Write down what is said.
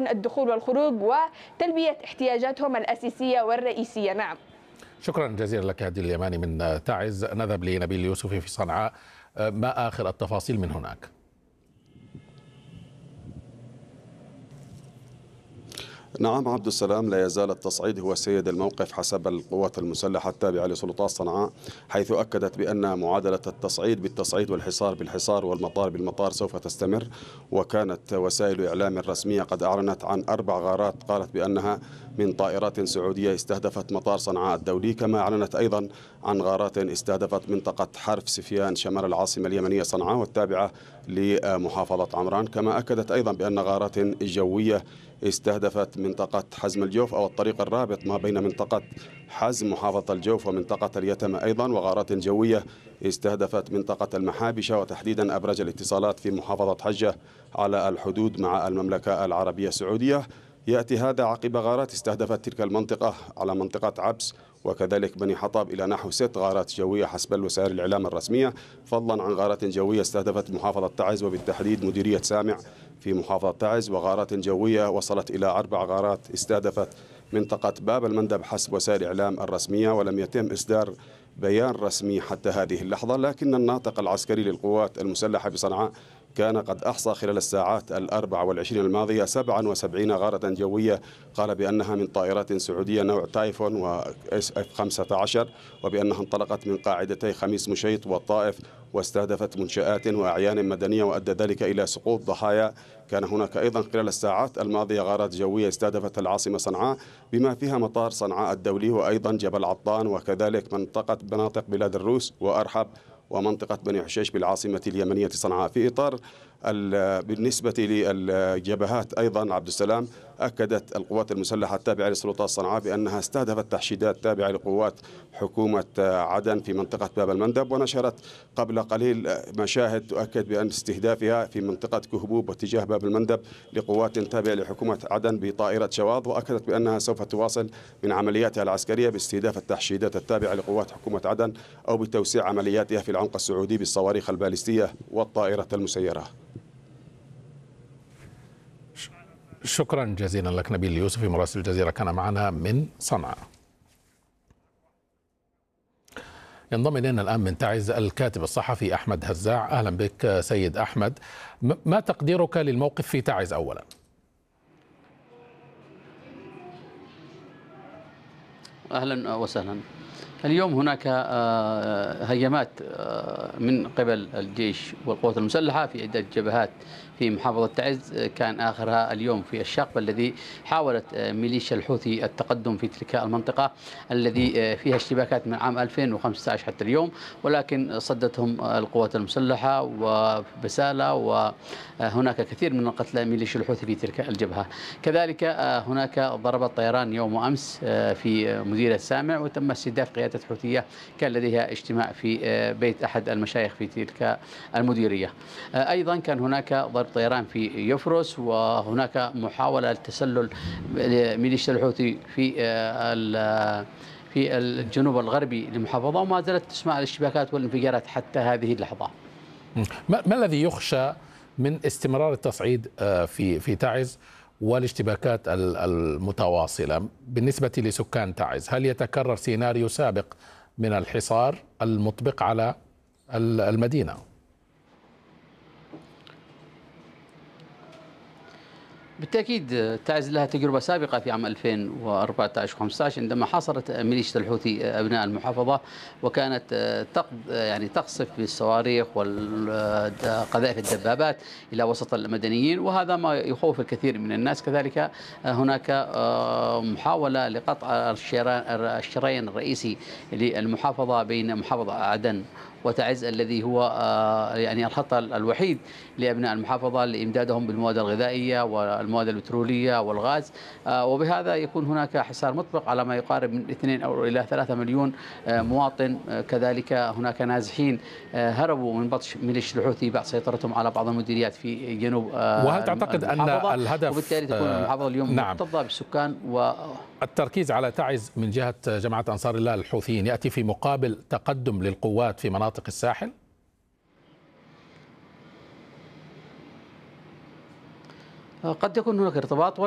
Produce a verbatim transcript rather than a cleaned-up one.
يمكنهم الدخول والخروج وتلبية احتياجاتهم الأساسية والرئيسية. نعم. شكرا جزيلا لك هادي اليماني من تعز. نذهب لنبيل يوسفي في صنعاء، ما آخر التفاصيل من هناك؟ نعم عبد السلام، لا يزال التصعيد هو سيد الموقف حسب القوات المسلحة التابعة لسلطات صنعاء، حيث أكدت بأن معادلة التصعيد بالتصعيد والحصار بالحصار والمطار بالمطار سوف تستمر. وكانت وسائل إعلام رسمية قد أعلنت عن أربع غارات قالت بأنها من طائرات سعودية استهدفت مطار صنعاء الدولي، كما أعلنت أيضا عن غارات استهدفت منطقة حرف سفيان شمال العاصمة اليمنية صنعاء والتابعة لمحافظة عمران. كما أكدت أيضا بأن غارات جوية استهدفت منطقة حزم الجوف أو الطريق الرابط ما بين منطقة حزم محافظة الجوف ومنطقة اليتمة أيضا، وغارات جوية استهدفت منطقة المحابشة وتحديدا أبراج الاتصالات في محافظة حجة على الحدود مع المملكة العربية السعودية. يأتي هذا عقب غارات استهدفت تلك المنطقة على منطقة عبس وكذلك بني حطب إلى نحو ست غارات جوية حسب وسائل الإعلام الرسمية، فضلا عن غارات جوية استهدفت محافظة تعز وبالتحديد مديرية سامع في محافظة تعز، وغارات جوية وصلت إلى أربع غارات استهدفت منطقة باب المندب حسب وسائل الإعلام الرسمية. ولم يتم إصدار بيان رسمي حتى هذه اللحظة، لكن الناطق العسكري للقوات المسلحة بصنعاء كان قد أحصى خلال الساعات الأربع والعشرين الماضية سبعا وسبعين غارة جوية، قال بأنها من طائرات سعودية نوع تايفون و إس إف خمسة عشر، وبأنها انطلقت من قاعدتي خميس مشيط والطائف واستهدفت منشآت وأعيان مدنية وأدى ذلك إلى سقوط ضحايا. كان هناك أيضا خلال الساعات الماضية غارات جوية استهدفت العاصمة صنعاء بما فيها مطار صنعاء الدولي وأيضا جبل عطان وكذلك منطقة مناطق بلاد الروس وأرحب ومنطقة بني حشيش بالعاصمة اليمنية صنعاء. في إطار بالنسبة للجبهات أيضا عبد السلام، أكدت القوات المسلحة التابعة لسلطات صنعاء بأنها استهدفت تحشيدات تابعة لقوات حكومة عدن في منطقة باب المندب، ونشرت قبل قليل مشاهد تؤكد بأن استهدافها في منطقة كهبوب واتجاه باب المندب لقوات تابعة لحكومة عدن بطائرة شواظ، وأكدت بأنها سوف تواصل من عملياتها العسكرية باستهداف التحشيدات التابعة لقوات حكومة عدن أو بتوسيع عملياتها في العمق السعودي بالصواريخ البالستية والطائرة المسيرة. شكرا جزيلا لك نبيل يوسفي مراسل الجزيرة كان معنا من صنعاء. ينضم إلينا الآن من تعز الكاتب الصحفي أحمد هزاع. أهلا بك سيد أحمد، ما تقديرك للموقف في تعز أولا؟ أهلا وسهلا. اليوم هناك هجمات من قبل الجيش والقوات المسلحة في عدة جبهات في محافظة تعز، كان آخرها اليوم في الشقب الذي حاولت ميليشيا الحوثي التقدم في تلك المنطقة الذي فيها اشتباكات من عام ألفين وخمسة عشر حتى اليوم، ولكن صدتهم القوات المسلحة وبسالة، وهناك كثير من القتلى ميليشيا الحوثي في تلك الجبهة. كذلك هناك ضربات طيران يوم وأمس في مديرية سامع وتم استهداف قيادة حوثية كان لديها اجتماع في بيت أحد المشايخ في تلك المديرية. أيضا كان هناك ضرب طيران في يفرس، وهناك محاولة لتسلل ميليشيا الحوثي في في الجنوب الغربي للمحافظة، وما زالت تسمع الاشتباكات والانفجارات حتى هذه اللحظة. ما, ما الذي يخشى من استمرار التصعيد في في تعز والاشتباكات المتواصلة بالنسبة لسكان تعز؟ هل يتكرر سيناريو سابق من الحصار المطبق على المدينة؟ بالتأكيد تعز لها تجربة سابقة في عام ألفين وأربعة عشر وخمسة عشر عندما حاصرت ميليشيا الحوثي أبناء المحافظة، وكانت يعني تقصف بالصواريخ والقذائف الدبابات إلى وسط المدنيين، وهذا ما يخوف الكثير من الناس. كذلك هناك محاولة لقطع الشريان الرئيسي للمحافظة بين محافظة عدن وتعز الذي هو يعني الخط الوحيد لأبناء المحافظة لإمدادهم بالمواد الغذائية والمواد البترولية والغاز، وبهذا يكون هناك حصار مطبق على ما يقارب من اثنين أو إلى ثلاثة مليون مواطن. كذلك هناك نازحين هربوا من بطش ميليشيا الحوثي بعد سيطرتهم على بعض المديريات في جنوب وهل تعتقد أن الهدف وبالتالي تكون المحافظة اليوم نعم مكتظة بالسكان و التركيز على تعز من جهة جماعة أنصار الله الحوثيين يأتي في مقابل تقدم للقوات في مناطق الساحل؟ قد يكون هناك ارتباط.